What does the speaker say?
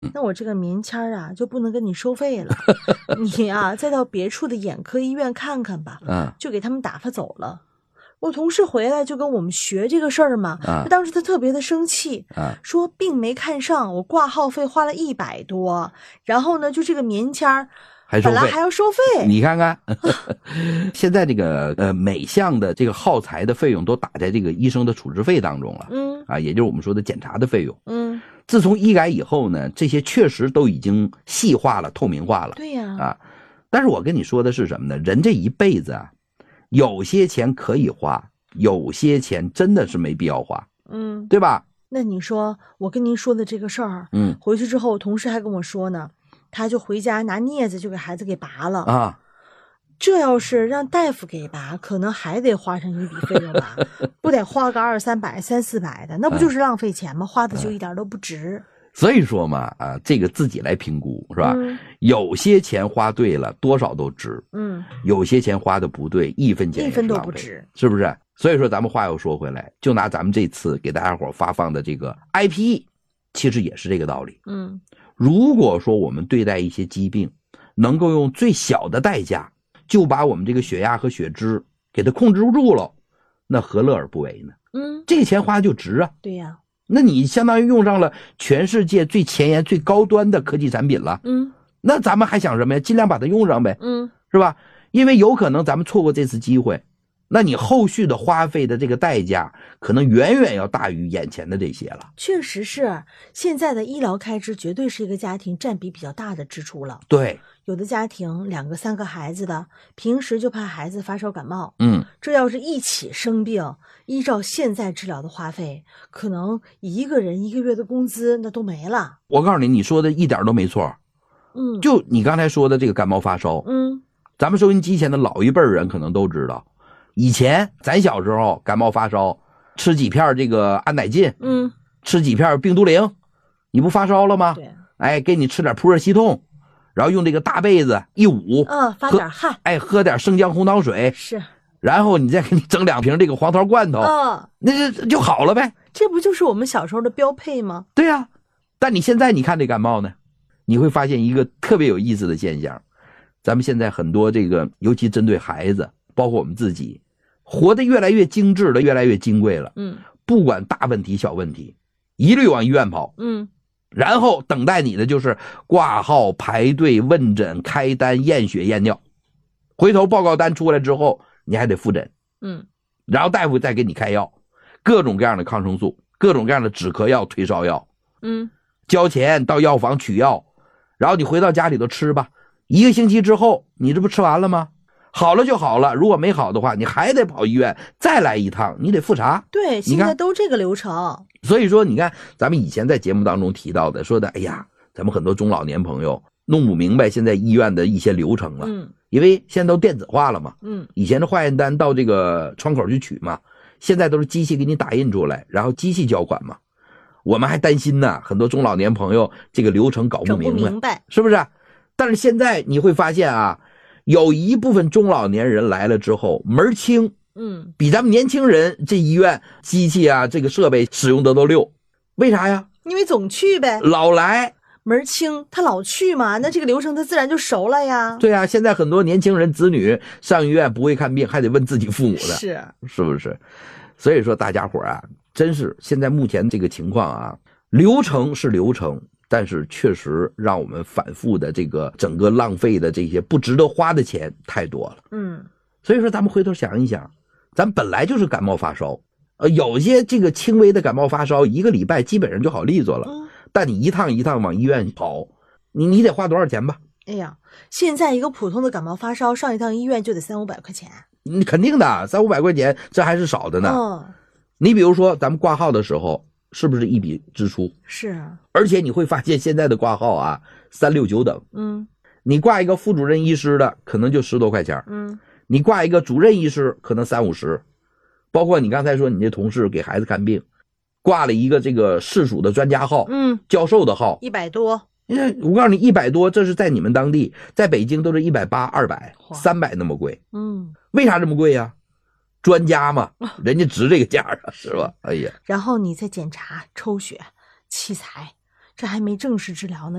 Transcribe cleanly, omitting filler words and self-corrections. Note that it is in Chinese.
那我这个棉签啊就不能跟你收费了，你啊再到别处的眼科医院看看吧。就给他们打发走了。我同事回来就跟我们学这个事儿嘛，当时他特别的生气，说病没看上，我挂号费花了100多，然后呢就这个棉签本来还要收费。 你看看现在这个每项的这个耗材的费用都打在这个医生的处置费当中了，也就是我们说的检查的费用。自从医改以后呢，这些确实都已经细化了、透明化了。 对呀， 但是我跟你说的是什么呢？人这一辈子啊，有些钱可以花，有些钱真的是没必要花，对吧？ 那你说我跟您说的这个事儿，回去之后，同事还跟我说呢，他就回家拿镊子就给孩子给拔了啊。这要是让大夫给拔，可能还得花上一笔费用吧，不得花个200、300、300、400的，那不就是浪费钱吗？花的就一点都不值。 所以说嘛，这个自己来评估是吧？有些钱花对了，多少都值。有些钱花的不对，一分钱也是浪费， 一分都不值， 是不是？所以说咱们话又说回来，就拿咱们这次给大家伙发放的这个 IPE， 其实也是这个道理。如果说我们对待一些疾病，能够用最小的代价就把我们这个血压和血脂给它控制住了，那何乐而不为呢？这个钱花就值啊。 对呀。 那你相当于用上了全世界最前沿最高端的科技产品了。那咱们还想什么呀？尽量把它用上呗。是吧？因为有可能咱们错过这次机会，那你后续的花费的这个代价可能远远要大于眼前的这些了。 确实是，现在的医疗开支绝对是一个家庭占比比较大的支出了。 对， 有的家庭2个3个孩子的，平时就怕孩子发烧感冒，这要是一起生病，依照现在治疗的花费，可能一个人1个月的工资那都没了。 我告诉你，你说的一点都没错。就你刚才说的这个感冒发烧，咱们收音机前的老一辈人可能都知道，以前咱小时候感冒发烧，吃几片这个安乃近，吃几片病毒灵，你不发烧了吗？ 对， 哎，给你吃点普热西痛，然后用这个大被子一捂， 发点汗， 哎，喝点生姜红糖水， 是， 然后你再给你整2瓶这个黄桃罐头，那就好了呗。 这不就是我们小时候的标配吗？ 对呀，但你现在你看这感冒呢，你会发现一个特别有意思的现象，咱们现在很多这个，尤其针对孩子，包括我们自己，活得越来越精致了，越来越金贵了。不管大问题小问题，一律往医院跑。然后等待你的就是挂号、排队、问诊、开单、验血、验尿，回头报告单出来之后，你还得复诊。然后大夫再给你开药，各种各样的抗生素，各种各样的止咳药、退烧药。交钱到药房取药，然后你回到家里头吃吧。1个星期之后，你这不吃完了吗？好了就好了，如果没好的话，你还得跑医院再来一趟，你得复查。 对，现在都这个流程。 所以说你看咱们以前在节目当中提到的，说的哎呀，咱们很多中老年朋友弄不明白现在医院的一些流程了。因为现在都电子化了嘛。以前的化验单到这个窗口去取嘛，现在都是机器给你打印出来，然后机器交款嘛。我们还担心呢，很多中老年朋友这个流程搞不明白，是不是？但是现在你会发现啊，有一部分中老年人来了之后门清，比咱们年轻人这医院机器啊这个设备使用的都溜。为啥呀？ 因为总去呗， 老来门清，他老去嘛，那这个流程他自然就熟了呀。 对啊，现在很多年轻人子女上医院不会看病，还得问自己父母的，是不是？所以说大家伙啊，真是现在目前这个情况啊，流程是流程，但是确实让我们反复的这个整个浪费的这些不值得花的钱太多了。所以说咱们回头想一想，咱本来就是感冒发烧，有些这个轻微的感冒发烧1个礼拜基本上就好利索了，但你一趟一趟往医院跑，你得花多少钱吧？ 哎呀，现在一个普通的感冒发烧上一趟医院就得300-500块钱。 你肯定的，300-500块钱这还是少的呢。你比如说咱们挂号的时候是不是一笔支出？ 是。 而且你会发现现在的挂号啊3、6、9等。你挂一个副主任医师的可能就10多块钱。你挂一个主任医师可能30、50。包括你刚才说你这同事给孩子看病，挂了一个这个市属的专家号，教授的号 ，100多。 我告诉你100多，这是在你们当地，在北京都是180、200、300那么贵。为啥这么贵呀？专家嘛，人家值这个价啊，是吧？哎呀， 然后你再检查、抽血、器材， 这还没正式治疗呢。